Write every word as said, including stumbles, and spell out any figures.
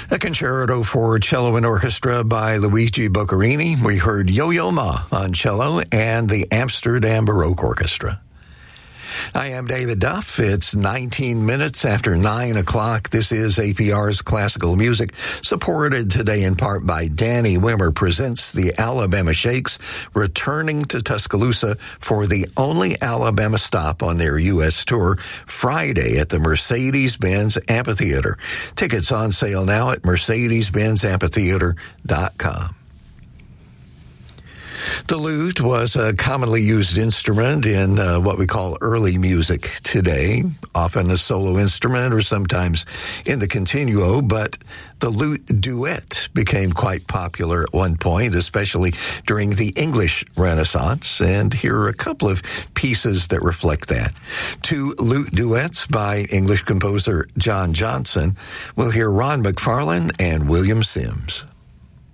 A concerto for cello and orchestra by Luigi Boccherini. We heard Yo-Yo Ma on cello and the Amsterdam Baroque Orchestra. I am David Duff. It's nineteen minutes after nine o'clock. This is A P R's Classical Music, supported today in part by Danny Wimmer presents the Alabama Shakes, returning to Tuscaloosa for the only Alabama stop on their U S tour, Friday at the Mercedes-Benz Amphitheater. Tickets on sale now at mercedes benz amphitheater dot com. The lute was a commonly used instrument in uh, what we call early music today, often a solo instrument or sometimes in the continuo, but the lute duet became quite popular at one point, especially during the English Renaissance, and here are a couple of pieces that reflect that. Two lute duets by English composer John Johnson. We'll hear Ron McFarlane and William Sims.